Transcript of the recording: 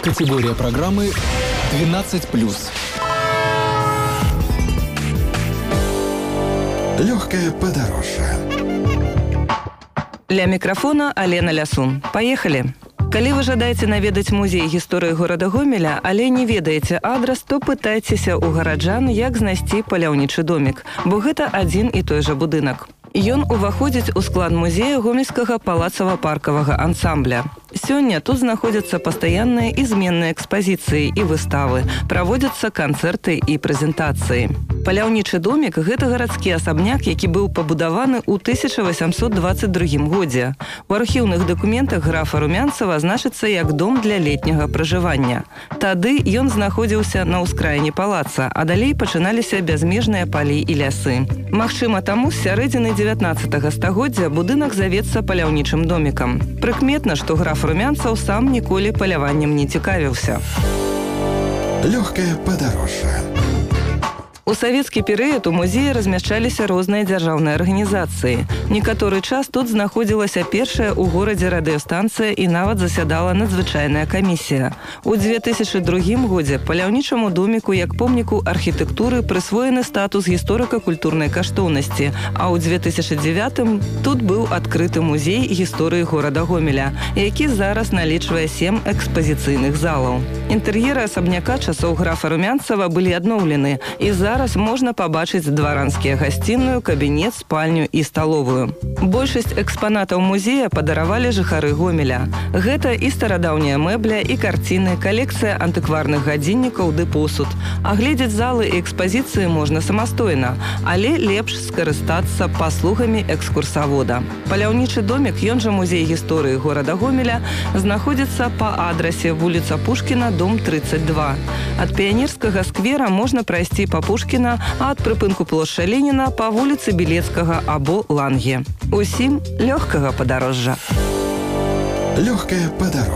Категория программы 12+. Легкое подорожжа. Ля мікрафона Алена Лясун. Паехалі! Калі вы жадаеце наведаць музей гісторыі горада Гомеля, але не ведаеце адрас, то пытайцеся ў гараджан, як знайсці паляўнічы домік, бо гэта адзін і той жа будынак. Ён уваходзіць у склад музея гомельскага палацава-паркавага ансамбля. Сёння тут знаходзяцца пастаянныя і зменныя экспазіцыі і выставы, праводзяцца канцэрты і прэзентацыі. Паляўнічы домік – гэта гарадскі асабняк, які быў пабудаваны ў 1822 годзе. У архіўных дакументах графа Румянцева значыцца як дом для летняга пражывання. Тады ён знаходзіўся на ўскраіне палаца, а далей пачыналіся бязмежныя палі і лясы. Магчыма, таму з сярэдзіны 19 стагоддзя будынак завецца паляўнічым домікам. Прыкметна, што граф Румянцев сам ніколі паляваннем не цікавіўся. Легкое подорожжа. У савецкі перыяд у музеі размяшчаліся розныя дзяржаўныя арганізацыі. Некаторы час тут знаходзілася першая ў горадзе радыёстанцыя і нават засядала надзвычайная камісія. У 2002 годзе паляўнічаму доміку як помніку архітэктуры прысвоены статус гісторыка-культурнай каштоўнасці, а ў 2009 тут быў адкрыты музей гісторыі горада Гомеля, які зараз налічвае 7 экспазіцыйных залаў. Інтэр'еры асабняка часоў графа Румянцева былі адноўлены, і зараз можна пабачыць дваранскія гасцінную, кабінет, спальню і сталовую. Большасць экспанатаў музея падаравалі жыхары Гомеля. Гэта і старадаўняя мэбля, і карціны, калекцыя антыкварных гадзіннікаў ды посуд. Агледзець залы і экспазіцыі можна самастойна, але лепш скарыстацца паслугамі экскурсавода. Паляўнічы домік, ён жа музей гісторыі горада Гомеля, знаходзіцца па адрасе вуліца Пушкіна, дом 32. Ад Піянерскага сквера можна прайсці па Пушкіна, а ад прыпынку плошча Леніна па вуліцы Білецкага або Ланге. Усім лёгкага падарожжа. Легкое подорожжа.